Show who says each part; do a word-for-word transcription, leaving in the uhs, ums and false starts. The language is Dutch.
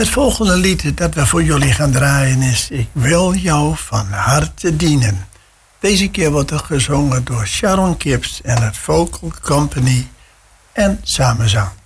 Speaker 1: Het volgende lied dat we voor jullie gaan draaien is Ik wil jou van harte dienen. Deze keer wordt er gezongen door Sharon Gibbs en het Vocal Company en samenzang.